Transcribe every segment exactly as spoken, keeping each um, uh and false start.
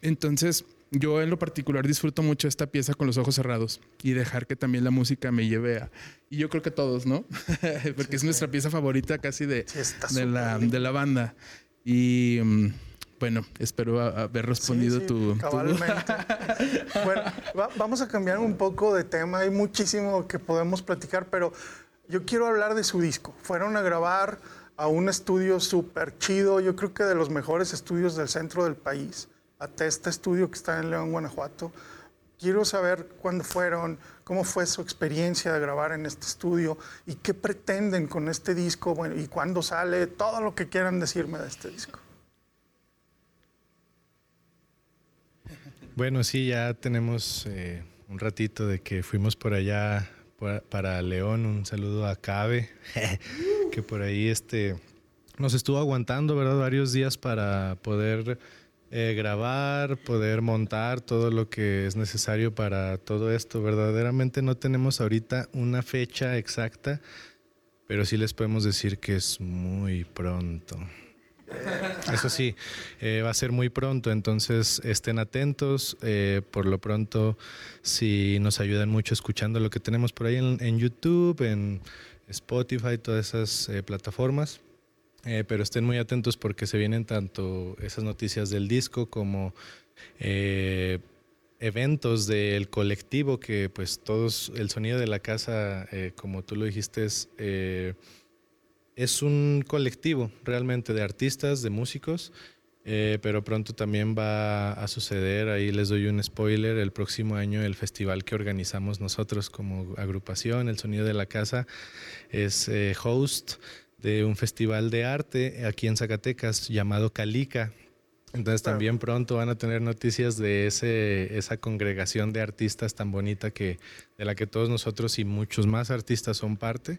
Entonces, yo en lo particular disfruto mucho esta pieza con los ojos cerrados y dejar que también la música me lleve a... Y yo creo que todos, ¿no? Porque sí, es nuestra sí. pieza favorita casi de, sí, de, la, de la banda. Y um, bueno, espero haber respondido sí, sí, tu... Cabalmente. Tu... Bueno, va, vamos a cambiar un poco de tema. Hay muchísimo que podemos platicar, pero yo quiero hablar de su disco. Fueron a grabar a un estudio súper chido. Yo creo que de los mejores estudios del centro del país. Atesta Estudio, que está en León, Guanajuato. Quiero saber cuándo fueron, cómo fue su experiencia de grabar en este estudio y qué pretenden con este disco, bueno, y cuándo sale, todo lo que quieran decirme de este disco. Bueno, sí, ya tenemos eh, un ratito de que fuimos por allá por, para León. Un saludo a Cabe, que por ahí este, nos estuvo aguantando, ¿verdad? Varios días para poder... Eh, grabar, poder montar todo lo que es necesario para todo esto. Verdaderamente no tenemos ahorita una fecha exacta, pero sí les podemos decir que es muy pronto. Eso sí, eh, va a ser muy pronto, entonces estén atentos. Eh, por lo pronto, si nos ayudan mucho escuchando lo que tenemos por ahí en, en YouTube, en Spotify, todas esas eh, plataformas. Eh, pero estén muy atentos porque se vienen tanto esas noticias del disco como eh, eventos del colectivo que pues todos, el sonido de la casa, eh, como tú lo dijiste, es, eh, es un colectivo realmente de artistas, de músicos, eh, pero pronto también va a suceder, ahí les doy un spoiler, el próximo año el festival que organizamos nosotros como agrupación, El Sonido de la Casa, es eh, host de un festival de arte aquí en Zacatecas llamado Calica. Entonces también pronto van a tener noticias de ese, esa congregación de artistas tan bonita que, de la que todos nosotros y muchos más artistas son parte.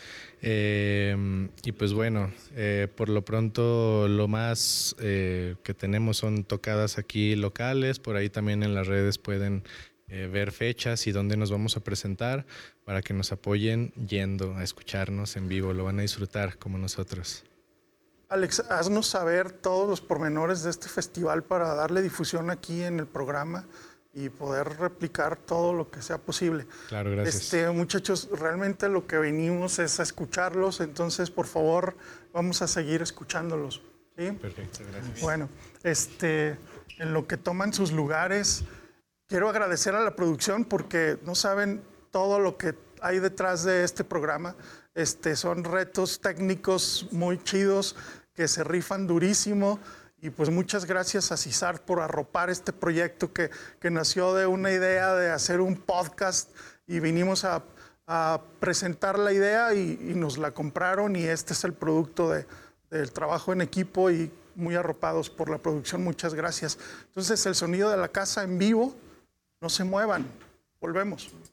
Eh, y pues bueno, eh, por lo pronto lo más eh, que tenemos son tocadas aquí locales, por ahí también en las redes pueden Eh, ver fechas y dónde nos vamos a presentar para que nos apoyen yendo a escucharnos en vivo, lo van a disfrutar como nosotros. Alex, haznos saber todos los pormenores de este festival para darle difusión aquí en el programa y poder replicar todo lo que sea posible. Claro, gracias. Este, muchachos, realmente lo que venimos es a escucharlos, entonces por favor vamos a seguir escuchándolos. ¿Sí? Perfecto, gracias. Bueno, este, en lo que toman sus lugares... Quiero agradecer a la producción porque no saben todo lo que hay detrás de este programa. Este, son retos técnicos muy chidos que se rifan durísimo. Y pues muchas gracias a Cisar por arropar este proyecto que, que nació de una idea de hacer un podcast y vinimos a, a presentar la idea y, y nos la compraron y este es el producto de, del trabajo en equipo y muy arropados por la producción. Muchas gracias. Entonces, El Sonido de la Casa en vivo. No se muevan, volvemos.